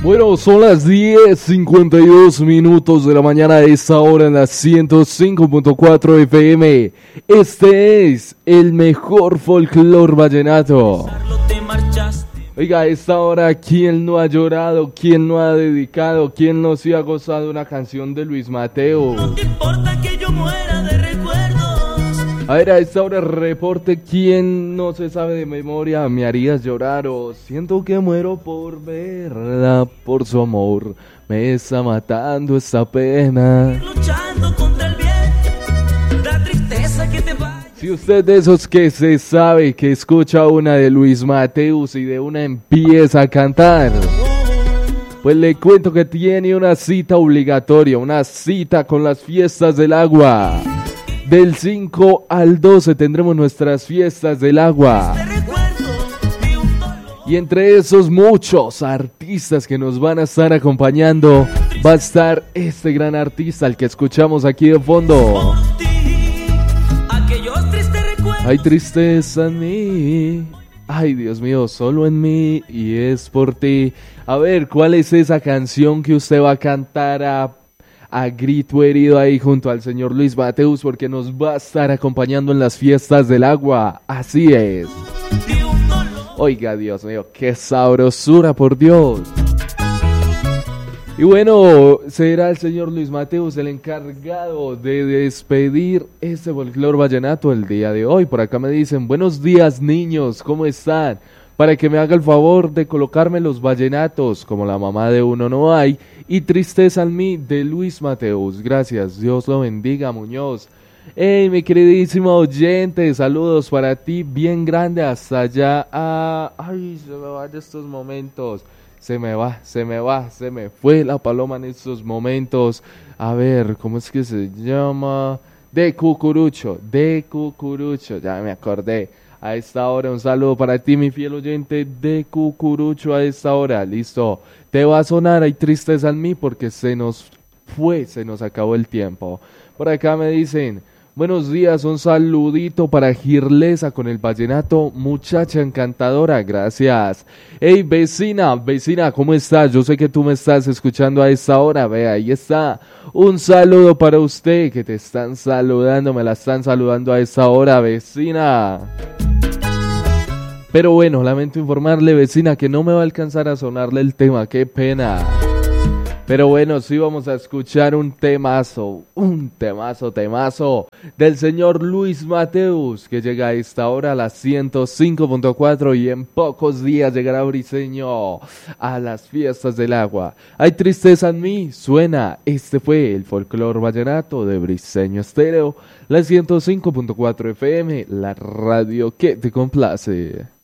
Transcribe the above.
Bueno, son las 10:52 de la mañana de esta hora en la 105.4 FM. Este es el mejor folclor vallenato. Oiga, a esta hora, ¿quién no ha llorado? ¿Quién no ha dedicado? ¿Quién no se ha gozado una canción de Luis Mateo? No te importa que yo muera de recuerdos. A ver, a esta hora reporte quién no se sabe de memoria. Me harías llorar o siento que muero por verla, por su amor. Me está matando esta pena. Luchando contra el bien, la tristeza que te vaya. Si usted de esos que se sabe que escucha una de Luis Mateus y de una empieza a cantar, pues le cuento que tiene una cita obligatoria, una cita con las fiestas del agua. Del 5 al 12 tendremos nuestras fiestas del agua. Y entre esos muchos artistas que nos van a estar acompañando, va a estar este gran artista, el que escuchamos aquí de fondo. Hay tristeza en mí, ay Dios mío, solo en mí y es por ti. A ver, ¿cuál es esa canción que usted va a cantar a grito herido ahí junto al señor Luis Mateus? Porque nos va a estar acompañando en las fiestas del agua, así es. Oiga, Dios mío, qué sabrosura, por Dios. Y bueno, será el señor Luis Mateus el encargado de despedir este folclor vallenato el día de hoy. Por acá me dicen, buenos días niños, ¿cómo están? Para que me haga el favor de colocarme los vallenatos, como la mamá de uno no hay, y Tristeza en mí, de Luis Mateus. Gracias, Dios lo bendiga, Muñoz. Hey, mi queridísimo oyente, saludos para ti, bien grande hasta allá. Ay, se me van estos momentos. Se me fue la paloma en estos momentos. A ver, ¿cómo es que se llama? De Cucurucho, ya me acordé. A esta hora, un saludo para ti, mi fiel oyente de Cucurucho a esta hora. Listo, te va a sonar Hay tristeza en mí porque se nos acabó el tiempo. Por acá me dicen, buenos días, un saludito para Girlesa con el vallenato, muchacha encantadora, gracias. Hey, vecina, ¿cómo estás? Yo sé que tú me estás escuchando a esta hora, ve, ahí está. Un saludo para usted, que te están saludando, me la están saludando a esta hora, vecina. Pero bueno, lamento informarle, vecina, que no me va a alcanzar a sonarle el tema, qué pena. Pero bueno, sí vamos a escuchar un temazo del señor Luis Mateus, que llega a esta hora a las 105.4 y en pocos días llegará Briseño a las fiestas del agua. Hay tristeza en mí, suena. Este fue el folclor vallenato de Briseño Estéreo, la 105.4 FM, la radio que te complace.